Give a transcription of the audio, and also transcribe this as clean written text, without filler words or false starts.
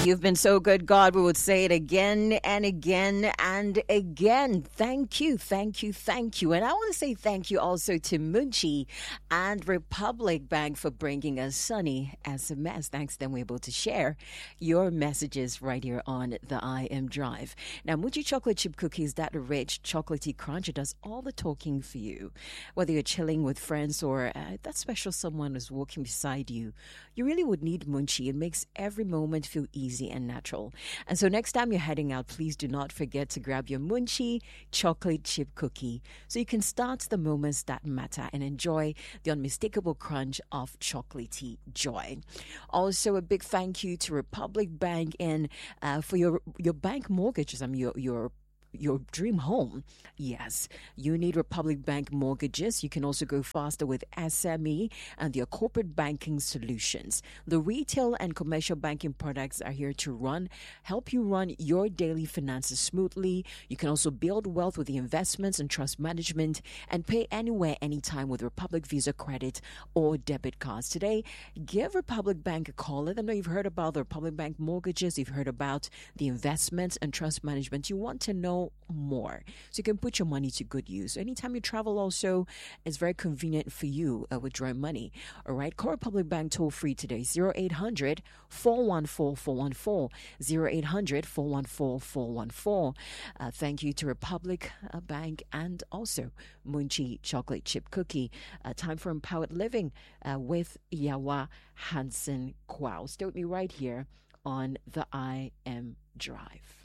You've been so good, God. We would say it again and again and again. Thank you, thank you, thank you. And I want to say thank you also to Munchi and Republic Bank for bringing us Sunny SMS. Thanks to them, we're able to share your messages right here on the I Am Drive. Now, Munchi chocolate chip cookies, that rich chocolatey crunch, it does all the talking for you. Whether you're chilling with friends or that special someone is walking beside you, you really would need Munchi. It makes every moment feel easy and natural. And so next time you're heading out, please do not forget to grab your Munchi chocolate chip cookie so you can start the moments that matter and enjoy the unmistakable crunch of chocolatey joy. Also, a big thank you to Republic Bank for your bank mortgages. Your dream home. Yes, you need Republic Bank mortgages. You can also go faster with SME and their corporate banking solutions. The retail and commercial banking products are here to help you run your daily finances smoothly. You can also build wealth with the investments and trust management and pay anywhere, anytime with Republic Visa credit or debit cards. Today, give Republic Bank a call. Let them know you've heard about the Republic Bank mortgages. You've heard about the investments and trust management. You want to know more so you can put your money to good use. Anytime you travel also, it's very convenient for you withdrawing money. All right, call Republic Bank toll free today, 0800 414 414, 0800 414 414. Thank you to Republic Bank and also Munchi chocolate chip cookie. Time for Empowered Living with Yawa Hansen Kwao. Stay with me right here on the I Am Drive.